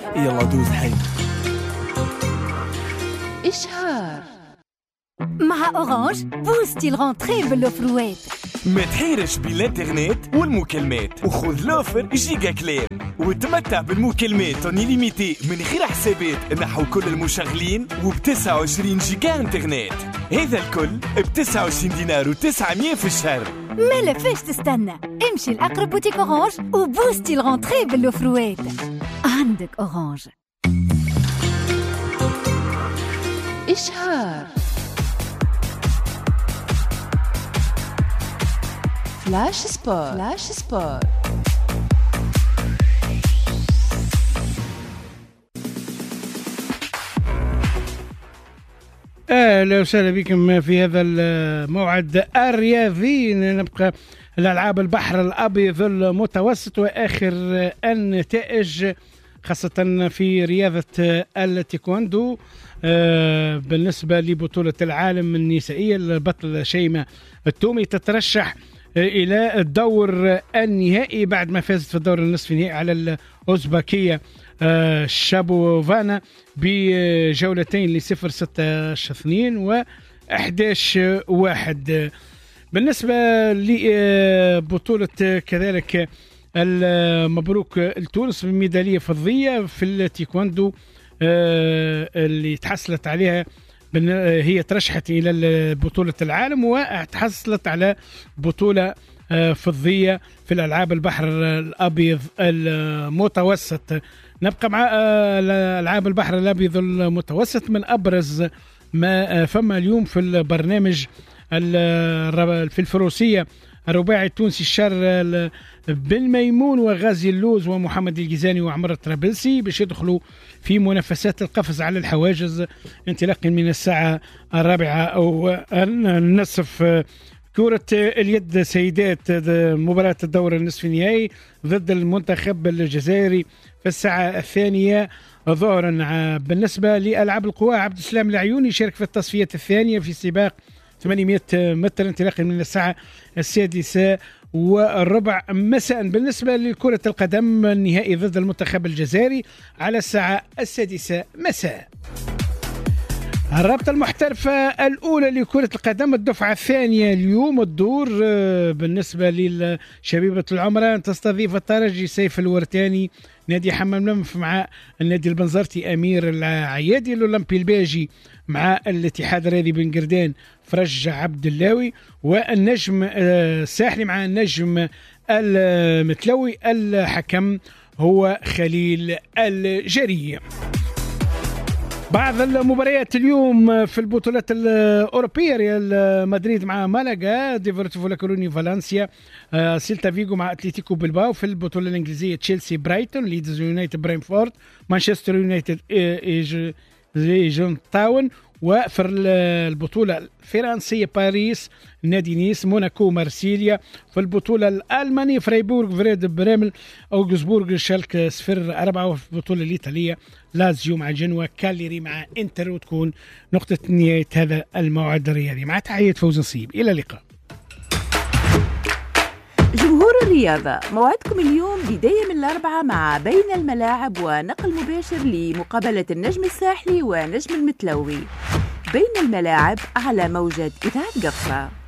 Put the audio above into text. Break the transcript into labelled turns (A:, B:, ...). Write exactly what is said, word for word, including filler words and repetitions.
A: يلا دوز حي.
B: إشهار.
C: مع أورانج بوستي الغونتري بالأوفروات.
A: ما تحيرش بالإنترنت والمكالمات وخذ لوفر جيجا كلام وتمتع بالمكالمات ونيليميتي من غير حسابات نحو كل المشغلين وبتسعة وعشرين جيجا انترنت. هذا الكل بتسعة وعشرين دينار وتسعمية في الشهر.
C: ما لفاش تستنى، امشي لأقرب بوتيك أورانج وبوستي الغونتري بالأوفروات. عندك أورانج.
B: إشهار. فلاش سبور. فلاش سبور.
D: اهلا وسهلا بكم في هذا الموعد الرياضي. نبقى الالعاب البحر الابيض المتوسط واخر النتائج خاصه في رياضه التايكوندو. بالنسبه لبطوله العالم النسائيه البطل شيماء التومي تترشح الى الدور النهائي بعد ما فازت في الدور النصف النهائي على الاوزبكيه شابوفانا بجولتين لصفر ستة اثنين وأحداش واحد. بالنسبة لبطولة كذلك المبروك التونس بميدالية فضية في التايكوندو اللي تحصلت عليها، هي ترشحت إلى بطولة العالم وتحصلت على بطولة فضية في الألعاب البحر الأبيض المتوسط. نبقى مع ألعاب البحر الأبيض المتوسط. من أبرز ما فما اليوم في البرنامج في الفروسية الرباعي التونسي الشار بن ميمون وغازي اللوز ومحمد الجيزاني وعمر الطرابلسي باش يدخلوا في منافسات القفز على الحواجز انطلاقا من الساعة الرابعة أو النصف. كرة اليد سيدات مباراة الدور النصف النهائي ضد المنتخب الجزائري في الساعة الثانية ظهرا. بالنسبة لألعاب القوى عبد السلام العيوني شارك في التصفية الثانية في سباق ثمانمئة متر انطلاقا من الساعة السادسة والربع مساء. بالنسبة لكرة القدم النهائي ضد المنتخب الجزائري على الساعة السادسة مساء. الرابطة المحترفة الأولى لكرة القدم الدفعة الثانية اليوم الدور بالنسبة للشبيبة العمران تستضيف الترجي سيف الورتاني نادي حمام منف مع النادي البنزرتي أمير العيادي الأولمبي الباجي مع الاتحاد الرياضي بن قردان فرج عبد اللاوي والنجم الساحلي مع النجم المتلوي. الحكم هو خليل الجري. بعض المباريات اليوم في البطولات الأوروبية: ريال مدريد مع مالاغا، ديفورتيفو لاكوروني فالنسيا، سيلتا فيغو مع أتلتيكو بلباو. في البطولة الإنجليزية تشيلسي برايتون، ليدز يونايتد برينفورد، مانشستر يونايتد ايجون تاون. وفي البطولة الفرنسية باريس نادي نيس، موناكو مارسيليا. في البطولة الألمانية فريبورغ فريد بريمل، أوغسبورغ شالك صفر أربعة. وفي البطولة الإيطالية لازيو مع جنوا، كاليري مع إنتر. وتكون نقطة نهاية هذا الموعد الرياضي. مع تحية فوز نصيب، إلى اللقاء.
B: جمهور الرياضة، موعدكم اليوم بداية من الأربعة مع بين الملاعب ونقل مباشر لمقابلة النجم الساحلي ونجم المتلوي. بين الملاعب على موجة إذاعة قفصة.